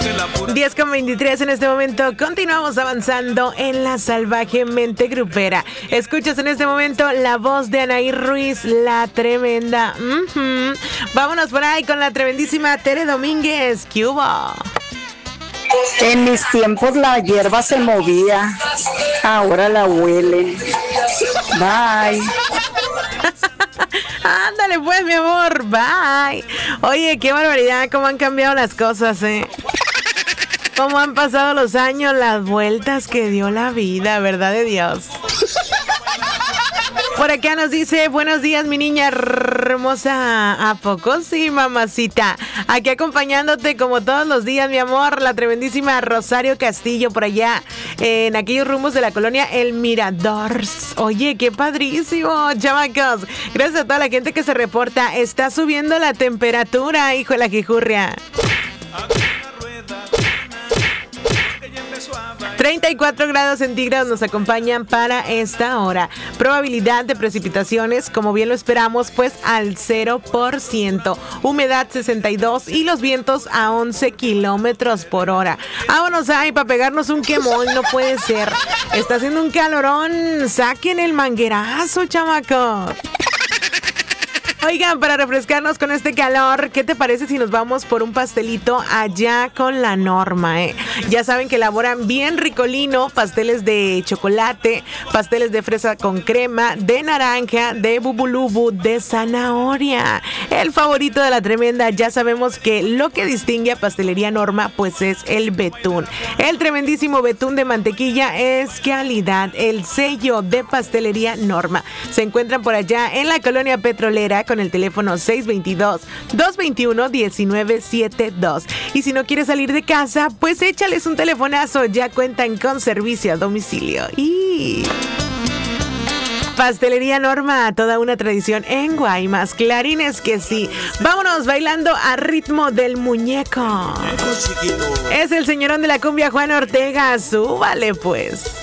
10:23 en este momento. Continuamos avanzando en la salvajemente grupera. Escuchas en este momento la voz de Anaí Ruiz, la tremenda. Vámonos por ahí con la tremendísima Tere Domínguez. ¿Qué hubo? En mis tiempos la hierba se movía, ahora la huelen. Bye. Ándale pues, mi amor, bye. Oye, qué barbaridad, cómo han cambiado las cosas, cómo han pasado los años, las vueltas que dio la vida, verdad de Dios. Por acá nos dice, buenos días, mi niña hermosa. ¿A poco sí, mamacita? Aquí acompañándote como todos los días, mi amor, la tremendísima Rosario Castillo por allá, en aquellos rumbos de la colonia El Mirador. Oye, qué padrísimo, chamacos. Gracias a toda la gente que se reporta. Está subiendo la temperatura, hijo de la jijurria. 34 grados centígrados nos acompañan para esta hora. Probabilidad de precipitaciones, como bien lo esperamos, pues al 0%. Humedad 62 y los vientos a 11 kilómetros por hora. Vámonos ahí para pegarnos un quemón, no puede ser. Está haciendo un calorón. Saquen el manguerazo, chamacos. Oigan, para refrescarnos con este calor, ¿qué te parece si nos vamos por un pastelito allá con la Norma? Ya saben que elaboran bien ricolino, pasteles de chocolate, pasteles de fresa con crema, de naranja, de bubulubu, de zanahoria. El favorito de la tremenda, ya sabemos que lo que distingue a Pastelería Norma, pues es el betún. El tremendísimo betún de mantequilla es calidad, el sello de Pastelería Norma. Se encuentran por allá en la colonia petrolera, con el teléfono 622-221-1972. Y si no quieres salir de casa, pues échales un telefonazo, ya cuentan con servicio a domicilio. Y Pastelería Norma, toda una tradición en Guaymas. Clarines que sí. Vámonos bailando a ritmo del muñeco. Es el señorón de la cumbia, Juan Ortega. Súbale pues.